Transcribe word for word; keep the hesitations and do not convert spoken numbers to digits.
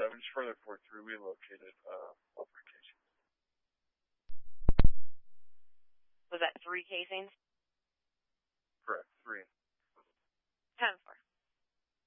just further forward through, we located uh, all three casings. Was that three casings? Correct, three. ten four.